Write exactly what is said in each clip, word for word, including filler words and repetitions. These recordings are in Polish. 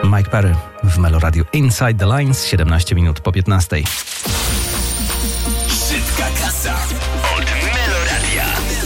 Mike Perry w Melo Radio Inside the Lines, siedemnaście minut po piętnastej. Szybka kasa od Melo Radia.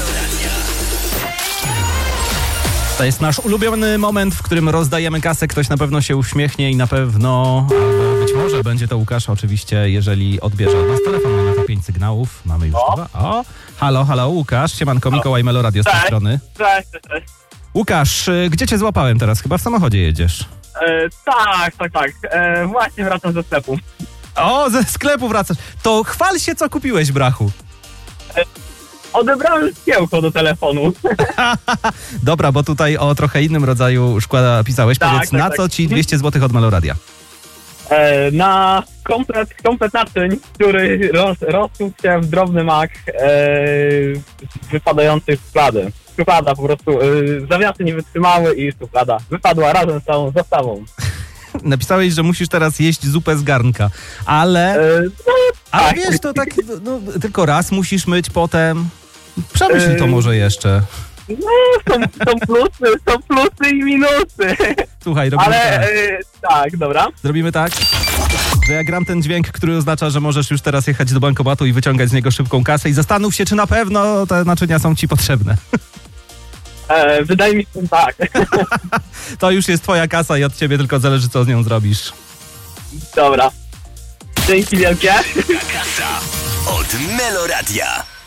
To jest nasz ulubiony moment, w którym rozdajemy kasę. Ktoś na pewno się uśmiechnie i na pewno, albo być może będzie to Łukasz oczywiście, jeżeli odbierze od nas telefon. Mamy tu pięć sygnałów. Mamy już O. dwa. O, halo, halo, Łukasz. Siemanko, Mikołaj, Melo Radio z tej Cześć. strony. Cześć, cześć. Łukasz, y, gdzie cię złapałem teraz? Chyba w samochodzie jedziesz. E, tak, tak, tak. E, właśnie wracam ze sklepu. O, ze sklepu wracasz. To chwal się, co kupiłeś, brachu. Odebrałem szkiełko do telefonu. Dobra, bo tutaj o trochę innym rodzaju szkła pisałeś. Tak, Powiedz, tak, na tak. co ci dwieście złotych od Melo Radia? E, na komplet, komplet naczyń, który roz, rozsuł się w drobny mak e, wypadający z szuflady. Szuflada po prostu, e, zawiasy nie wytrzymały i szuflada wypadła razem z całą zestawą. Napisałeś, że musisz teraz jeść zupę z garnka, ale... E, no, Ale tak. wiesz, to tak, no, tylko raz musisz myć potem. Przemyśl to Yy. może jeszcze. No, są, są plusy, są plusy i minusy. Słuchaj, robimy Ale tak. e, tak, dobra. Zrobimy tak, że ja gram ten dźwięk, który oznacza, że możesz już teraz jechać do bankomatu i wyciągać z niego szybką kasę i zastanów się, czy na pewno te naczynia są ci potrzebne. E, wydaje mi się, że tak. To już jest twoja kasa i od ciebie tylko zależy, co z nią zrobisz. Dobra. Dzięki wielkie. Kasa od Melo Radia.